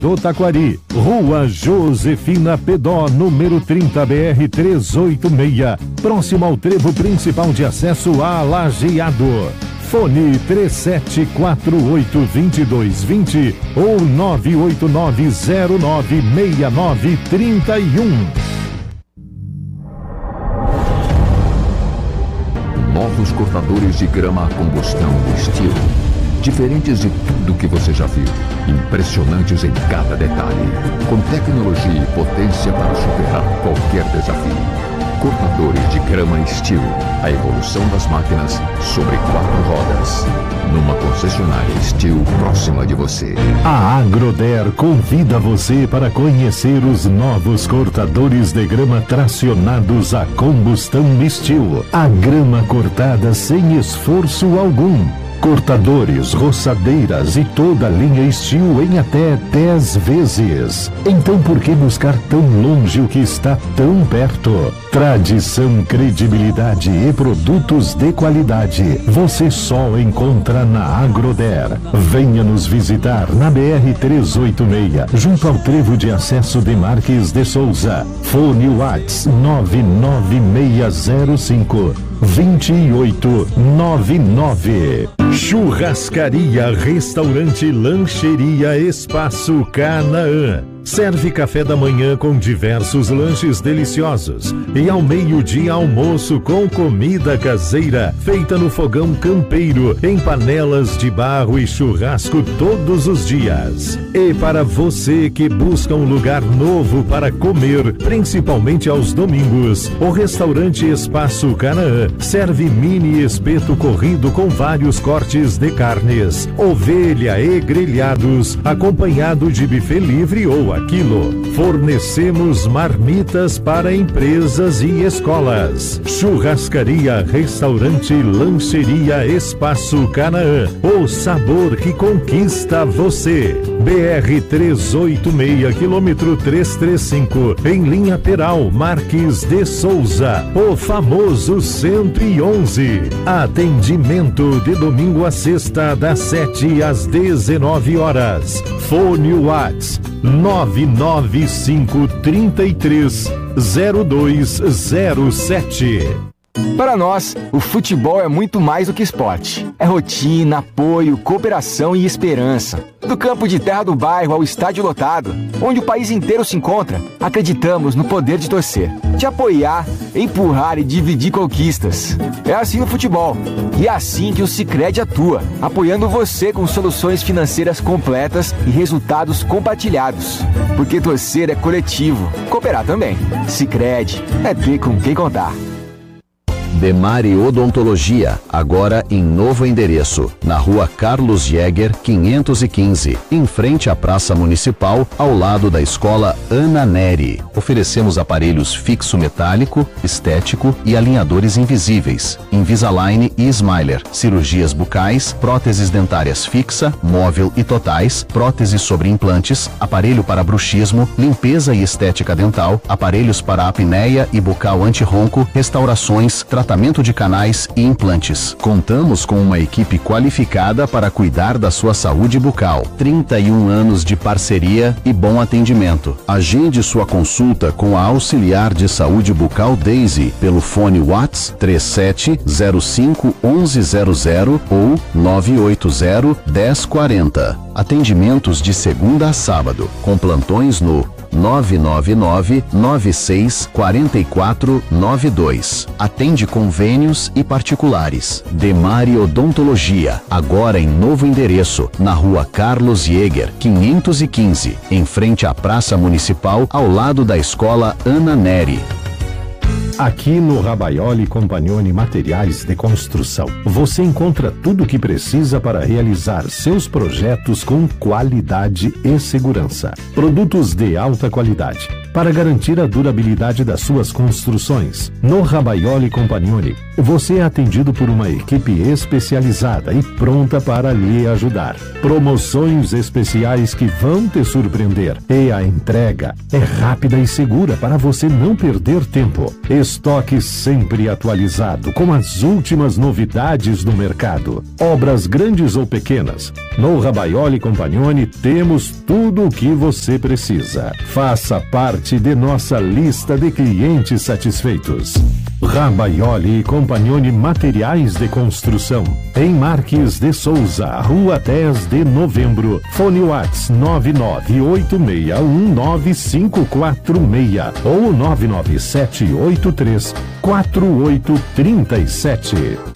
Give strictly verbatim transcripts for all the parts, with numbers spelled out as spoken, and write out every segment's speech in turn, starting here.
do Taquari, Rua Josefina Pedó, número trinta, B R trezentos e oitenta e seis, próximo ao trevo principal de acesso a Lajeado. Fone três sete quatro oito, dois dois dois zero ou nove oito nove zero nove seis nove três um. Novos cortadores de grama a combustão do estilo. Diferentes de tudo que você já viu. Impressionantes em cada detalhe. Com tecnologia e potência para superar qualquer desafio. Cortadores de grama Steel. A evolução das máquinas sobre quatro rodas. Numa concessionária Steel próxima de você. A Agroder convida você para conhecer os novos cortadores de grama tracionados a combustão Steel. A grama cortada sem esforço algum. Cortadores, roçadeiras e toda a linha Steel em até dez vezes. Então por que buscar tão longe o que está tão perto? Tradição, credibilidade e produtos de qualidade você só encontra na Agroder. Venha nos visitar na B R trezentos e oitenta e seis, junto ao trevo de acesso de Marques de Souza. Fone WhatsApp nove nove seis zero cinco, dois oito nove nove. Churrascaria, restaurante, lancheria, Espaço Canaã. Serve café da manhã com diversos lanches deliciosos e ao meio-dia almoço com comida caseira feita no fogão campeiro em panelas de barro e churrasco todos os dias. E para você que busca um lugar novo para comer, principalmente aos domingos, o restaurante Espaço Canaã serve mini espeto corrido com vários cortes de carnes, ovelha e grelhados, acompanhado de buffet livre ou aquilo. Fornecemos marmitas para empresas e escolas. Churrascaria, restaurante, lancheria, Espaço Canaã. O sabor que conquista você. B R trezentos e oitenta e seis, quilômetro trezentos e trinta e cinco, em linha Peral, Marques de Souza. O famoso cento e onze. Atendimento de domingo a sexta, das sete às dezenove horas. Fone WhatsApp nove nove cinco, três três, zero dois zero sete. Para nós, o futebol é muito mais do que esporte. É rotina, apoio, cooperação e esperança. Do campo de terra do bairro ao estádio lotado, onde o país inteiro se encontra, acreditamos no poder de torcer, de apoiar, empurrar e dividir conquistas. É assim no futebol. E é assim que o Sicredi atua, apoiando você com soluções financeiras completas e resultados compartilhados. Porque torcer é coletivo, cooperar também. Sicredi, é ter com quem contar. Demari Odontologia, agora em novo endereço, na rua Carlos Jäger, quinhentos e quinze, em frente à Praça Municipal, ao lado da Escola Ana Neri. Oferecemos aparelhos fixo metálico, estético e alinhadores invisíveis, Invisalign e Smiler, cirurgias bucais, próteses dentárias fixa, móvel e totais, próteses sobre implantes, aparelho para bruxismo, limpeza e estética dental, aparelhos para apneia e bucal anti-ronco, restaurações, tratamento de canais e implantes. Contamos com uma equipe qualificada para cuidar da sua saúde bucal. trinta e um anos de parceria e bom atendimento. Agende sua consulta com a auxiliar de saúde bucal Daisy pelo fone WhatsApp três sete zero cinco, onze zero zero ou nove oito zero, dez quarenta. Atendimentos de segunda a sábado, com plantões no nove nove nove, nove seis quatro quatro nove dois. Atende convênios e particulares. Demari Odontologia, agora em novo endereço, na rua Carlos Jäger, quinhentos e quinze, em frente à Praça Municipal, ao lado da Escola Ana Neri. Aqui no Rabaioli Compagnoni Materiais de Construção, você encontra tudo o que precisa para realizar seus projetos com qualidade e segurança. Produtos de alta qualidade, para garantir a durabilidade das suas construções. No Rabaioli Compagnoni, você é atendido por uma equipe especializada e pronta para lhe ajudar. Promoções especiais que vão te surpreender. E a entrega é rápida e segura para você não perder tempo. Estoque sempre atualizado com as últimas novidades do mercado. Obras grandes ou pequenas. No Rabaioli Compagnoni temos tudo o que você precisa. Faça parte de nossa lista de clientes satisfeitos. Rabaioli Compagnoni Materiais de Construção. Em Marques de Souza, Rua dez de Novembro. Fone WhatsApp nove nove oito seis um nove cinco quatro seis ou nove nove sete oito três quatro oito três sete.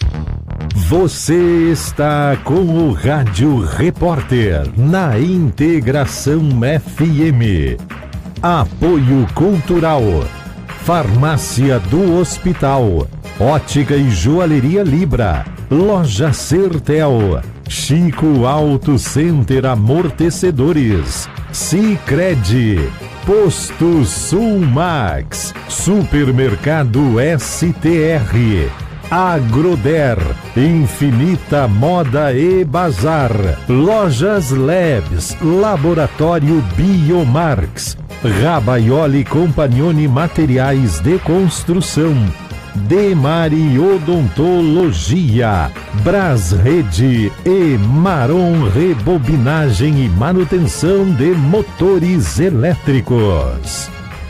Você está com o Rádio Repórter na Integração F M. Apoio Cultural. Farmácia do Hospital. Ótica e Joalheria Libra. Loja Sertel. Chico Auto Center Amortecedores. Sicredi. Posto Sulmax. Supermercado S T R. Agroder, Infinita Moda e Bazar, Lojas Labs, Laboratório Biomarx, Rabaioli Compagnoni Materiais de Construção, Demari Odontologia, Brasrede e Maron Rebobinagem e Manutenção de Motores Elétricos.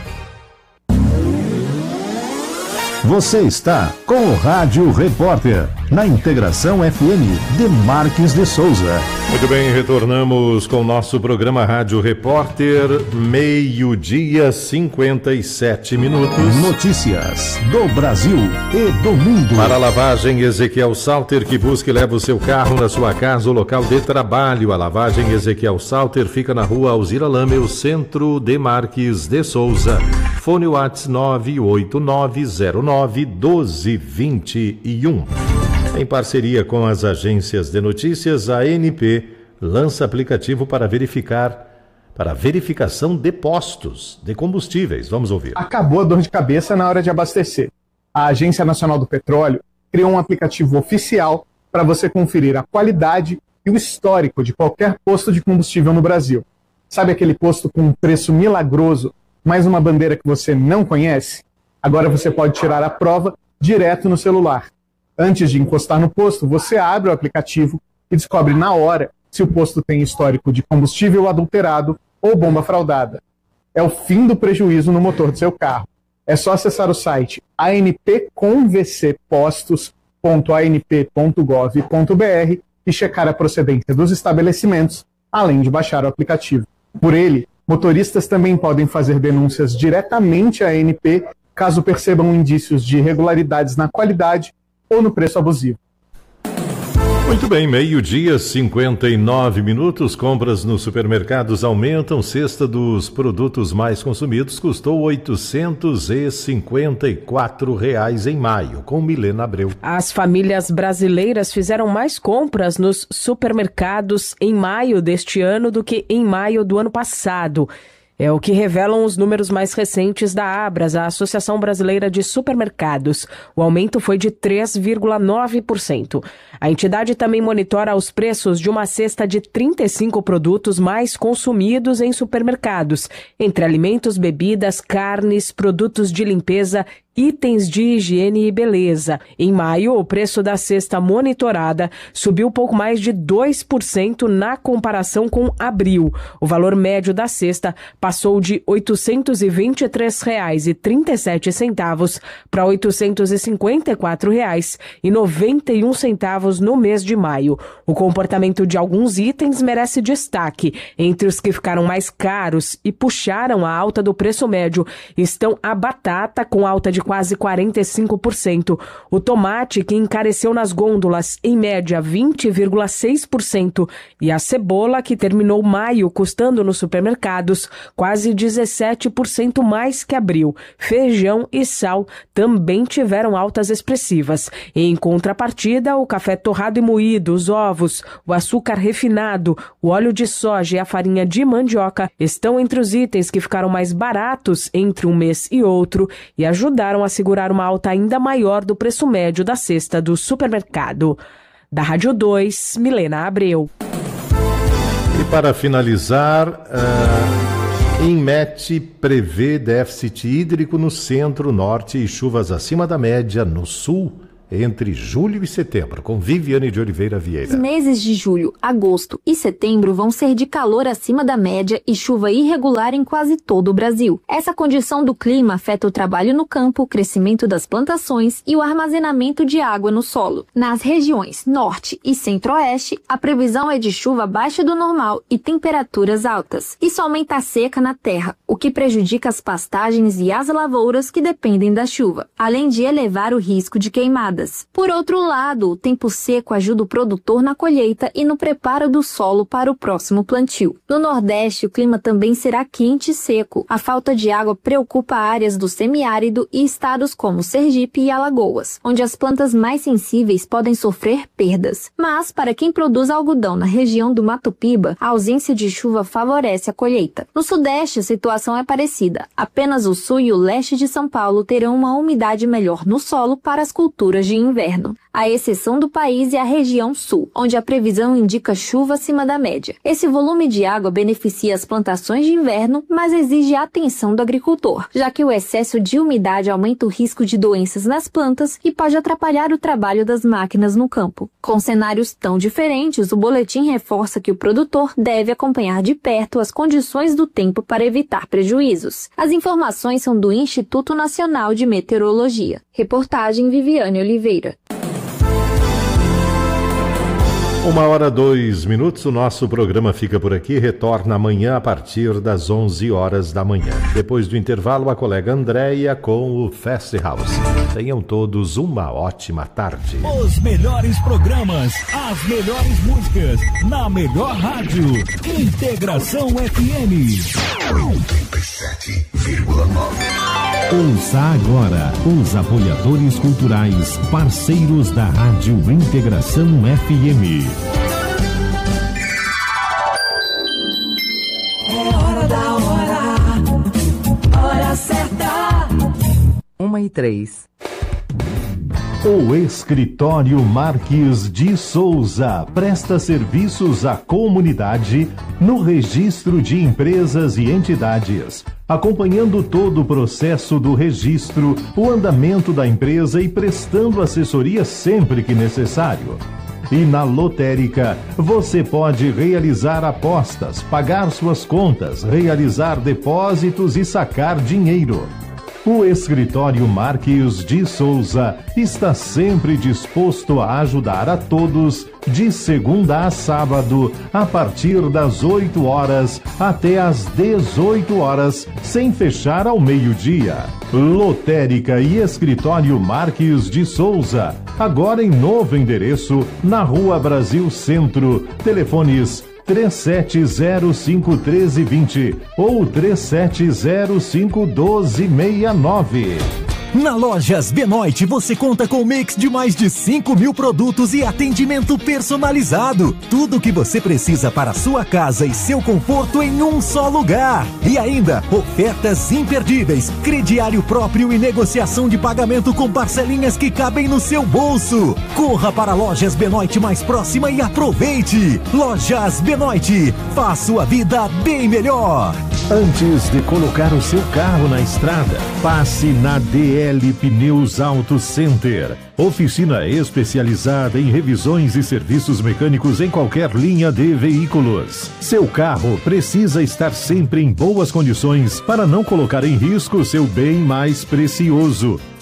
Você está com o Rádio Repórter, na Integração F M de Marques de Souza. Muito bem, retornamos com o nosso programa Rádio Repórter, meio-dia, cinquenta e sete minutos. Notícias do Brasil e do mundo. Para a lavagem Ezequiel Salter, que busca e leva o seu carro na sua casa ou local de trabalho. A lavagem Ezequiel Salter fica na rua Alzira Lamel, centro de Marques de Souza. Fone WhatsApp nove oito nove zero nove um dois dois um. Em parceria com as agências de notícias, a A N P lança aplicativo para verificar, para verificação de postos de combustíveis. Vamos ouvir. Acabou a dor de cabeça na hora de abastecer. A Agência Nacional do Petróleo criou um aplicativo oficial para você conferir a qualidade e o histórico de qualquer posto de combustível no Brasil. Sabe aquele posto com um preço milagroso, mais uma bandeira que você não conhece? Agora você pode tirar a prova direto no celular. Antes de encostar no posto, você abre o aplicativo e descobre na hora se o posto tem histórico de combustível adulterado ou bomba fraudada. É o fim do prejuízo no motor do seu carro. É só acessar o site a n p convc postos ponto a n p ponto gov ponto b r e checar a procedência dos estabelecimentos, além de baixar o aplicativo. Por ele, motoristas também podem fazer denúncias diretamente à A N P caso percebam indícios de irregularidades na qualidade ou no preço abusivo. Muito bem, meio-dia, cinquenta e nove minutos. Compras nos supermercados aumentam. Cesta dos produtos mais consumidos custou oitocentos e cinquenta e quatro reais em maio, com Milena Abreu. As famílias brasileiras fizeram mais compras nos supermercados em maio deste ano do que em maio do ano passado. É o que revelam os números mais recentes da Abras, a Associação Brasileira de Supermercados. O aumento foi de três vírgula nove por cento. A entidade também monitora os preços de uma cesta de trinta e cinco produtos mais consumidos em supermercados, entre alimentos, bebidas, carnes, produtos de limpeza, itens de higiene e beleza. Em maio, o preço da cesta monitorada subiu pouco mais de dois por cento na comparação com abril. O valor médio da cesta passou de oitocentos e vinte e três reais e trinta e sete centavos para oitocentos e cinquenta e quatro reais e noventa e um centavos no mês de maio. O comportamento de alguns itens merece destaque. Entre os que ficaram mais caros e puxaram a alta do preço médio estão a batata, com alta de quase quarenta e cinco por cento. O tomate, que encareceu nas gôndolas em média vinte vírgula seis por cento, e a cebola, que terminou maio custando nos supermercados quase dezessete por cento mais que abril. Feijão e sal também tiveram altas expressivas. Em contrapartida, o café torrado e moído, os ovos, o açúcar refinado, o óleo de soja e a farinha de mandioca estão entre os itens que ficaram mais baratos entre um mês e outro e ajudaram a segurar uma alta ainda maior do preço médio da cesta do supermercado. Da Rádio dois, Milena Abreu. E para finalizar, uh, Inmet prevê déficit hídrico no centro-norte e chuvas acima da média no sul entre julho e setembro, com Viviane de Oliveira Vieira. Os meses de julho, agosto e setembro vão ser de calor acima da média e chuva irregular em quase todo o Brasil. Essa condição do clima afeta o trabalho no campo, o crescimento das plantações e o armazenamento de água no solo. Nas regiões norte e centro-oeste, a previsão é de chuva abaixo do normal e temperaturas altas. Isso aumenta a seca na terra, o que prejudica as pastagens e as lavouras que dependem da chuva, além de elevar o risco de queimadas. Por outro lado, o tempo seco ajuda o produtor na colheita e no preparo do solo para o próximo plantio. No Nordeste, o clima também será quente e seco. A falta de água preocupa áreas do semiárido e estados como Sergipe e Alagoas, onde as plantas mais sensíveis podem sofrer perdas. Mas, para quem produz algodão na região do Mato Piba, a ausência de chuva favorece a colheita. No Sudeste, a situação é parecida. Apenas o sul e o leste de São Paulo terão uma umidade melhor no solo para as culturas de inverno. A exceção do país é a região sul, onde a previsão indica chuva acima da média. Esse volume de água beneficia as plantações de inverno, mas exige a atenção do agricultor, já que o excesso de umidade aumenta o risco de doenças nas plantas e pode atrapalhar o trabalho das máquinas no campo. Com cenários tão diferentes, o boletim reforça que o produtor deve acompanhar de perto as condições do tempo para evitar prejuízos. As informações são do Instituto Nacional de Meteorologia. Reportagem Viviane Oliveira. Uma hora, dois minutos, o nosso programa fica por aqui, retorna amanhã a partir das onze horas da manhã. Depois do intervalo, a colega Andréia com o Fast House. Tenham todos uma ótima tarde. Os melhores programas, as melhores músicas, na melhor rádio. Integração F M. oitenta e sete vírgula nove. Ouça agora os apoiadores culturais, parceiros da Rádio Integração F M. É hora da hora, hora certa. Uma e três. O Escritório Marques de Souza presta serviços à comunidade no registro de empresas e entidades, acompanhando todo o processo do registro, o andamento da empresa e prestando assessoria sempre que necessário. E na lotérica, você pode realizar apostas, pagar suas contas, realizar depósitos e sacar dinheiro. O Escritório Marques de Souza está sempre disposto a ajudar a todos, de segunda a sábado, a partir das oito horas até às dezoito horas, sem fechar ao meio-dia. Lotérica e Escritório Marques de Souza, agora em novo endereço, na Rua Brasil Centro. Telefones três sete zero cinco um três dois zero ou três sete zero cinco um dois seis nove. Na Lojas Benoit você conta com um mix de mais de cinco mil produtos e atendimento personalizado. Tudo o que você precisa para a sua casa e seu conforto em um só lugar. E ainda, ofertas imperdíveis, crediário próprio e negociação de pagamento com parcelinhas que cabem no seu bolso. Corra para a Lojas Benoit mais próxima e aproveite. Lojas Benoit, faz sua vida bem melhor. Antes de colocar o seu carro na estrada, passe na D L Pneus Auto Center. Oficina especializada em revisões e serviços mecânicos em qualquer linha de veículos. Seu carro precisa estar sempre em boas condições para não colocar em risco seu bem mais precioso,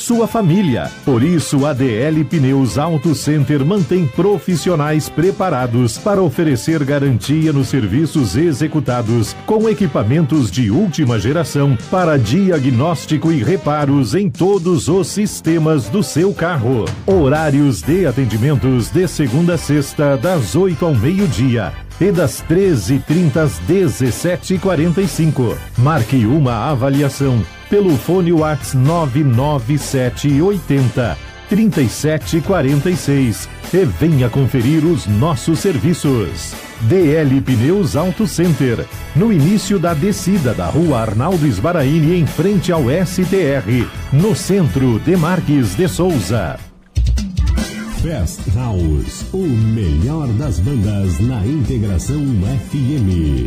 sua família. Por isso, a D L Pneus Auto Center mantém profissionais preparados para oferecer garantia nos serviços executados com equipamentos de última geração para diagnóstico e reparos em todos os sistemas do seu carro. Horários de atendimentos de segunda a sexta, das oito ao meio-dia. E das treze e trinta às dezessete e quarenta e cinco. Marque uma avaliação pelo fone WhatsApp nove nove sete oito zero, três sete quatro seis e venha conferir os nossos serviços. D L Pneus Auto Center, no início da descida da rua Arnaldo Sbaraini, em frente ao S T R, no centro de Marques de Souza. Fast House, o melhor das bandas na Integração F M.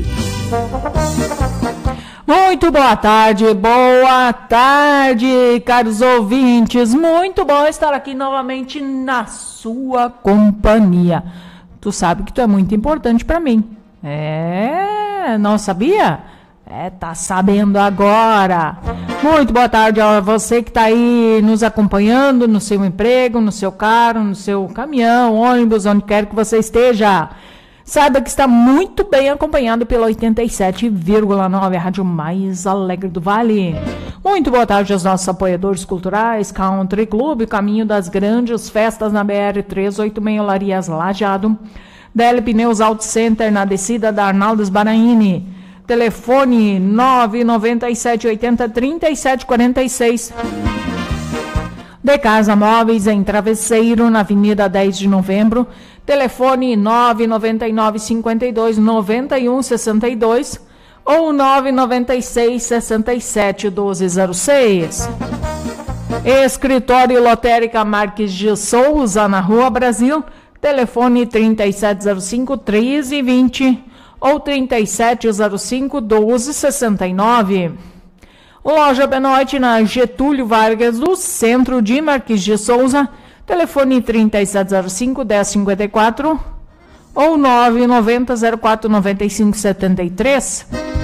Muito boa tarde, boa tarde, caros ouvintes. Muito bom estar aqui novamente na sua companhia. Tu sabe que tu é muito importante para mim. É, não sabia? É, tá sabendo agora. Muito boa tarde a você que está aí nos acompanhando no seu emprego, no seu carro, no seu caminhão, ônibus, onde quer que você esteja. Saiba que está muito bem acompanhado pela oitenta e sete vírgula nove, a rádio mais alegre do Vale. Muito boa tarde aos nossos apoiadores culturais, Country Club, Caminho das Grandes Festas na B R trezentos e oitenta e seis, Olarias Lajeado, D L Pneus Auto Center na descida da Arnaldo Sbaraini. Telefone nove nove sete oito zero, três sete quatro seis. De Casa Móveis em Travesseiro, na Avenida dez de Novembro. Telefone nove nove nove cinco dois nove um seis dois ou nove nove seis seis sete um dois zero seis. Escritório Lotérica Marques de Souza, na Rua Brasil. Telefone trinta e sete zero cinco, treze vinte ou trinta e sete zero cinco, doze sessenta e nove. Loja Benoit na Getúlio Vargas, do centro de Marques de Souza. Telefone trinta e sete zero cinco, dez cinquenta e quatro ou nove nove zero zero quatro nove cinco sete três.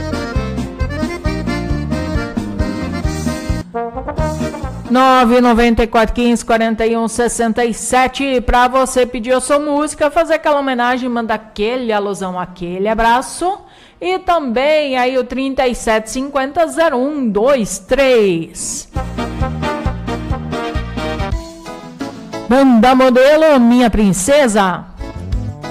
nove nove quatro um cinco, quatro um seis sete. Para você pedir a sua música, fazer aquela homenagem, manda aquele alusão, aquele abraço. E também aí o trinta e sete cinquenta, zero um dois três. Banda Modelo, Minha Princesa.